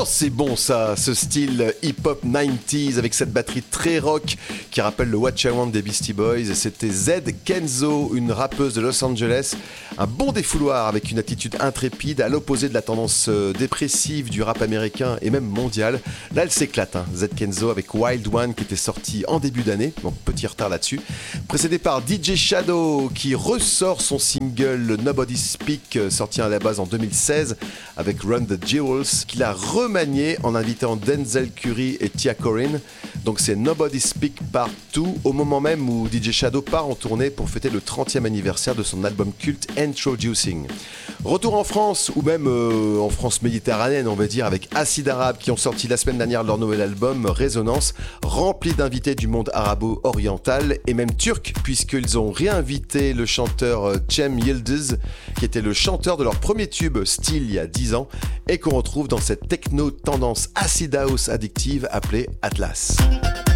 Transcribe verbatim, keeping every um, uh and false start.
Oh, c'est bon ça, ce style hip-hop quatre-vingt-dix avec cette batterie très rock qui rappelle le What I Want des Beastie Boys. C'était Z Kenzo, une rappeuse de Los Angeles. Un bon défouloir avec une attitude intrépide à l'opposé de la tendance dépressive du rap américain et même mondial. Là, elle s'éclate, hein. Z Kenzo avec Wild One qui était sorti en début d'année, donc petit retard là-dessus. Précédé par D J Shadow qui ressort son single Nobody Speak, sorti à la base en deux mille seize avec Run the Jewels, qu'il a remanié en invitant Denzel Curry et Tia Corinne. Donc c'est Nobody Speak Part deux, au moment même où D J Shadow part en tournée pour fêter le trentième anniversaire de son album culte Introducing. Retour en France, ou même euh, en France méditerranéenne, on va dire, avec Acid Arabe qui ont sorti la semaine dernière leur nouvel album Résonance, rempli d'invités du monde arabo-oriental et même turc, puisqu'ils ont réinvité le chanteur euh, Cem Yıldız, qui était le chanteur de leur premier tube Style il y a dix ans, et qu'on retrouve dans cette techno tendance acid house addictive appelée Atlas.